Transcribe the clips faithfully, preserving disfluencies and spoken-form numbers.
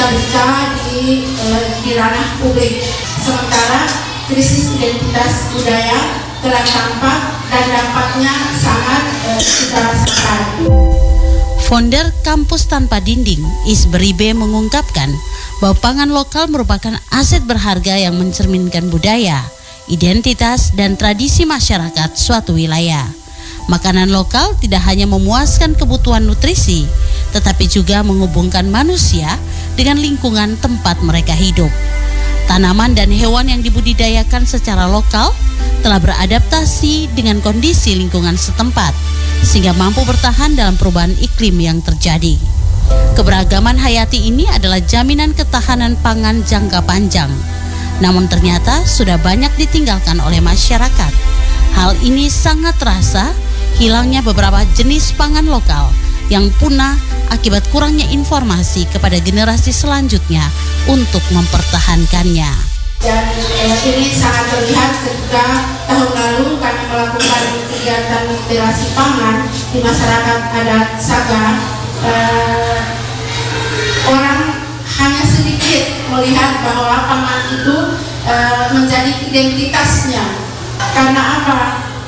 berita-berita di, eh, di ranah publik. Sementara krisis identitas budaya telah tampak dan dampaknya sangat eh, kita rasakan. Founder Kampus Tanpa Dinding, Isberibe, mengungkapkan bahwa pangan lokal merupakan aset berharga yang mencerminkan budaya, identitas, dan tradisi masyarakat suatu wilayah. Makanan lokal tidak hanya memuaskan kebutuhan nutrisi, tetapi juga menghubungkan manusia dengan lingkungan tempat mereka hidup. Tanaman dan hewan yang dibudidayakan secara lokal telah beradaptasi dengan kondisi lingkungan setempat, sehingga mampu bertahan dalam perubahan iklim yang terjadi. Keberagaman hayati ini adalah jaminan ketahanan pangan jangka panjang. Namun ternyata sudah banyak ditinggalkan oleh masyarakat. Hal ini sangat terasa hilangnya beberapa jenis pangan lokal yang punah akibat kurangnya informasi kepada generasi selanjutnya untuk mempertahankannya. Dan eh, ini sangat terlihat ketika tahun lalu kami melakukan kegiatan literasi pangan di masyarakat adat Saga. Eh, orang hanya sedikit melihat bahwa pangan itu eh, menjadi identitasnya. Karena apa?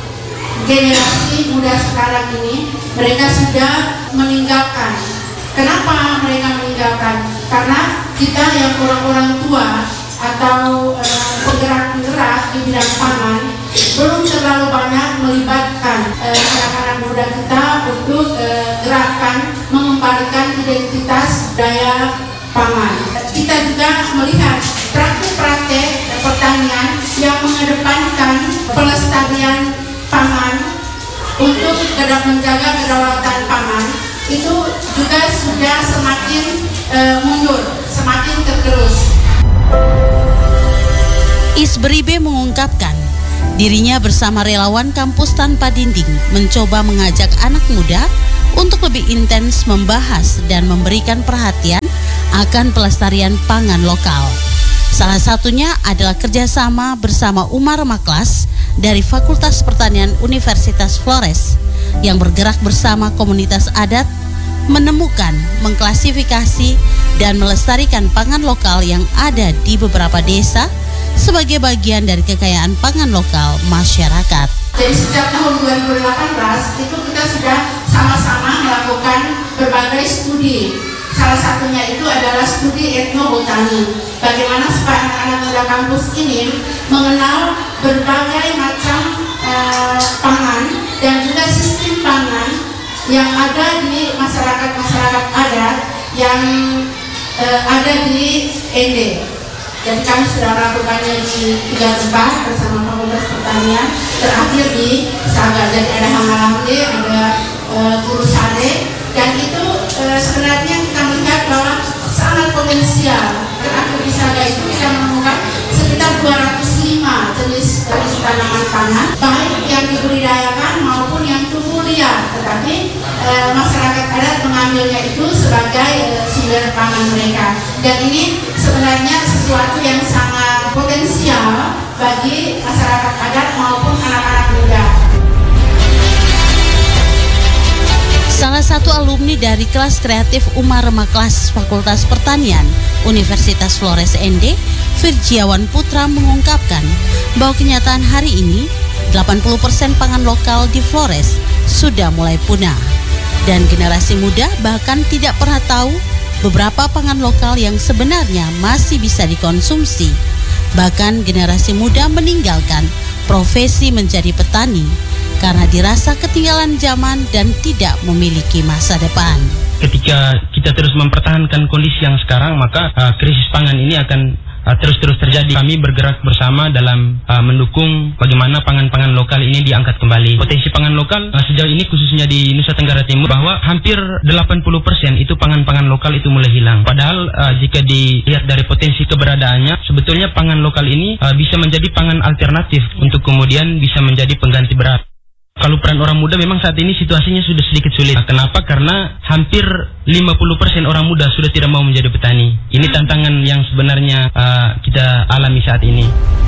Generasi muda sekarang ini mereka sudah meninggalkan. Kenapa mereka meninggalkan? Karena kita yang orang-orang tua atau eh, penggerak-penggerak di bidang pangan belum terlalu banyak melibatkan eh, anak-anak muda kita untuk eh, gerakan mengembalikan identitas budaya pangan. Kita juga melihat praktik-praktik pertanian yang mengedepankan pelestarian pangan untuk menjaga kedaulatan pangan itu juga sudah semakin e, mundur, semakin tergerus. Isberibe mengungkapkan dirinya bersama relawan Kampus Tanpa Dinding mencoba mengajak anak muda untuk lebih intens membahas dan memberikan perhatian akan pelestarian pangan lokal. Salah satunya adalah kerjasama bersama Umar Maklas dari Fakultas Pertanian Universitas Flores yang bergerak bersama komunitas adat menemukan, mengklasifikasi, dan melestarikan pangan lokal yang ada di beberapa desa sebagai bagian dari kekayaan pangan lokal masyarakat. Jadi sejak tahun dua ribu delapan belas itu kita sudah sama-sama melakukan berbagai studi. Salah satunya itu adalah studi etnobotani. Bagaimana supaya anak-anak muda kampus ini mengenal berbagai macam uh, pangan dan juga sistem pangan yang ada di masyarakat-masyarakat adat yang uh, ada di N D. Jadi kami sudah melakukannya di tiga tempat bersama Fakultas Pertanian, terakhir di Saga. Jadi ada Hangalamde, ada uh, Guru Sade, dan itu uh, sebenarnya kita melihat bahwa sangat potensial. Terakhir di Saga itu kita menemukan sekitar dua ratus lima jenis, jenis tanaman pangan, baik yang dibudidayakan maupun yang tumbuh liar. Tetapi uh, masyarakat adat mengambilnya itu sebagai uh, sumber pangan mereka. Dan ini sebenarnya sesuatu yang sangat potensial bagi masyarakat adat maupun anak-anak muda. Salah satu alumni dari kelas kreatif Umar Maklas Fakultas Pertanian Universitas Flores N D, Virjiawan Putra, mengungkapkan bahwa kenyataan hari ini delapan puluh persen pangan lokal di Flores sudah mulai punah. Dan generasi muda bahkan tidak pernah tahu beberapa pangan lokal yang sebenarnya masih bisa dikonsumsi. Bahkan generasi muda meninggalkan profesi menjadi petani karena dirasa ketinggalan zaman dan tidak memiliki masa depan. Ketika kita terus mempertahankan kondisi yang sekarang, maka uh, krisis pangan ini akan uh, terus-terus terjadi. Kami bergerak bersama dalam uh, mendukung bagaimana pangan-pangan lokal ini diangkat kembali. Potensi pangan lokal uh, sejauh ini khususnya di Nusa Tenggara Timur bahwa hampir delapan puluh persen itu pangan-pangan lokal itu mulai hilang. Padahal uh, jika dilihat dari potensi keberadaannya, sebetulnya pangan lokal ini uh, bisa menjadi pangan alternatif untuk kemudian bisa menjadi pengganti beras. Kalau peran orang muda memang saat ini situasinya sudah sedikit sulit. Kenapa? Karena hampir lima puluh persen orang muda sudah tidak mau menjadi petani. Ini tantangan yang sebenarnya uh, kita alami saat ini.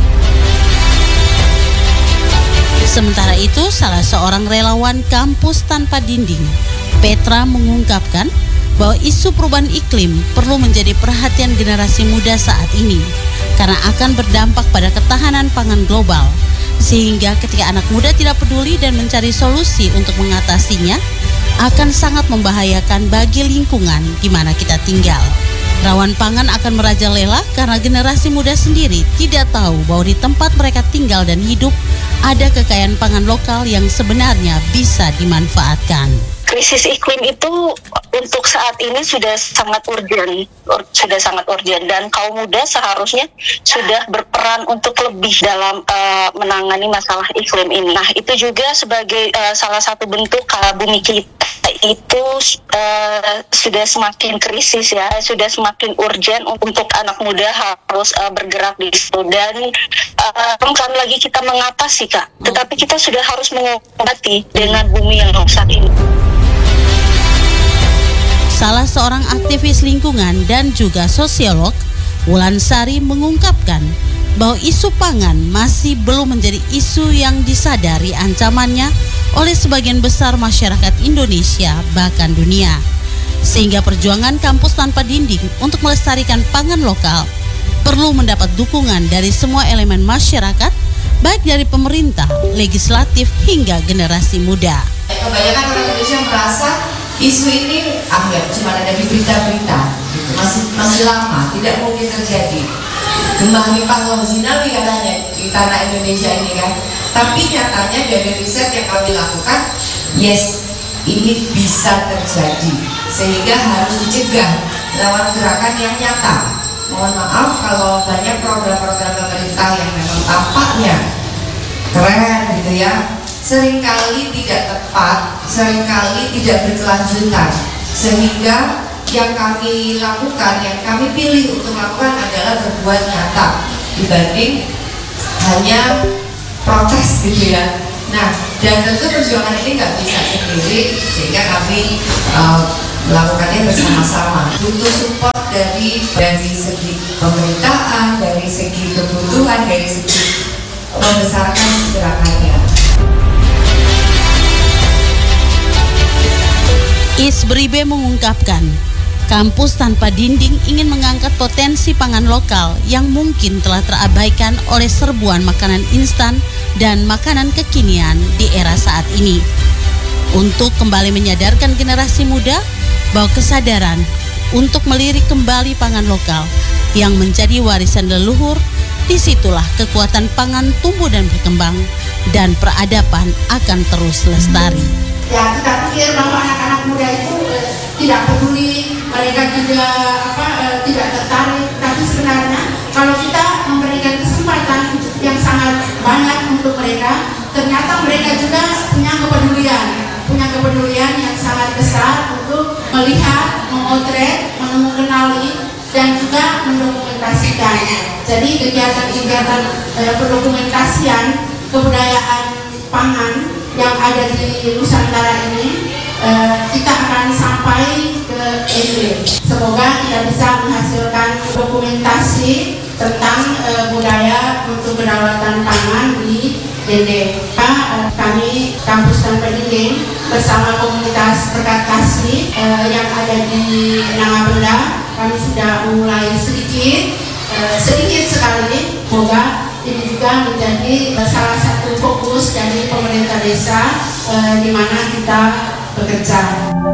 Sementara itu, salah seorang relawan Kampus Tanpa Dinding, Petra, mengungkapkan bahwa isu perubahan iklim perlu menjadi perhatian generasi muda saat ini karena akan berdampak pada ketahanan pangan global. Sehingga ketika anak muda tidak peduli dan mencari solusi untuk mengatasinya, akan sangat membahayakan bagi lingkungan di mana kita tinggal. Rawan pangan akan merajalela karena generasi muda sendiri tidak tahu bahwa di tempat mereka tinggal dan hidup ada kekayaan pangan lokal yang sebenarnya bisa dimanfaatkan. Krisis iklim itu untuk saat ini sudah sangat urgent, sudah sangat urgent dan kaum muda seharusnya sudah berperan untuk lebih dalam uh, menangani masalah iklim ini. Nah, itu juga sebagai uh, salah satu bentuk uh, bumi kita itu uh, sudah semakin krisis ya, sudah semakin urgent untuk anak muda harus uh, bergerak di situ dan uh, bukan lagi kita mengatasi Kak, tetapi kita sudah harus mengobati dengan bumi yang rusak ini. Salah seorang aktivis lingkungan dan juga sosiolog, Wulan Sari mengungkapkan bahwa isu pangan masih belum menjadi isu yang disadari ancamannya oleh sebagian besar masyarakat Indonesia bahkan dunia. Sehingga perjuangan Kampus Tanpa Dinding untuk melestarikan pangan lokal perlu mendapat dukungan dari semua elemen masyarakat, baik dari pemerintah, legislatif hingga generasi muda. Kebanyakan orang Indonesia merasa isu ini ah ya cuma ada di berita-berita, gitu. masih masih lama, tidak mungkin terjadi. Gemah limpah Longzinawi katanya di tanah Indonesia ini kan. Tapi nyatanya dari riset yang kami lakukan, yes, ini bisa terjadi. Sehingga harus dicegah lewat gerakan yang nyata. Mohon maaf kalau banyak program-program pemerintah yang memang tampaknya keren gitu ya, seringkali tidak tepat, seringkali tidak berkelanjutan, sehingga yang kami lakukan, yang kami pilih untuk lakukan adalah berbuat nyata dibanding hanya protes gitu ya. Nah, dan tentu perjuangan ini nggak bisa sendiri, sehingga kami uh, melakukannya bersama-sama. Butuh support dari dari segi pemerintahan, dari segi kebutuhan, dari segi membesarkan gerakannya. Isbribe mengungkapkan, Kampus Tanpa Dinding ingin mengangkat potensi pangan lokal yang mungkin telah terabaikan oleh serbuan makanan instan dan makanan kekinian di era saat ini. Untuk kembali menyadarkan generasi muda bahwa kesadaran untuk melirik kembali pangan lokal yang menjadi warisan leluhur, disitulah kekuatan pangan tumbuh dan berkembang dan peradaban akan terus lestari. Ya, kita pikir bahwa anak-anak muda itu eh, tidak peduli, mereka juga apa eh, tidak tertarik, tapi sebenarnya kalau kita memberikan kesempatan yang sangat banyak untuk mereka, ternyata mereka juga punya kepedulian, punya kepedulian yang sangat besar untuk melihat, memotret, mengenali dan juga mendokumentasikan. Jadi kegiatan-kegiatan eh, pendokumentasian kebudayaan pangan yang ada di Nusantara ini eh, kita akan sampai ke N D. Semoga kita bisa menghasilkan dokumentasi tentang eh, budaya untuk kedaulatan pangan di N D. Nah, kami Kampus Tanpa Dinding bersama komunitas Berkat Kasih eh, yang ada di Nangabenda, kami sudah memulai sedikit eh, sedikit sekali. Semoga ini juga menjadi salah satu fokus dari pemerintah desa eh, di mana kita bekerja.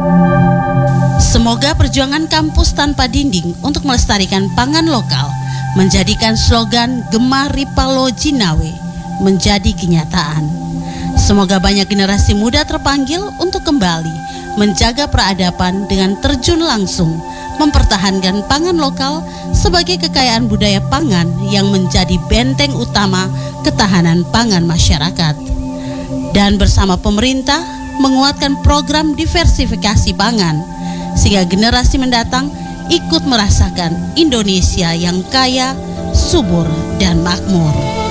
Semoga perjuangan Kampus Tanpa Dinding untuk melestarikan pangan lokal menjadikan slogan Gemah Ripalo Jinawe menjadi kenyataan. Semoga banyak generasi muda terpanggil untuk kembali menjaga peradaban dengan terjun langsung mempertahankan pangan lokal sebagai kekayaan budaya pangan yang menjadi benteng utama ketahanan pangan masyarakat. Dan bersama pemerintah menguatkan program diversifikasi pangan sehingga generasi mendatang ikut merasakan Indonesia yang kaya, subur, dan makmur.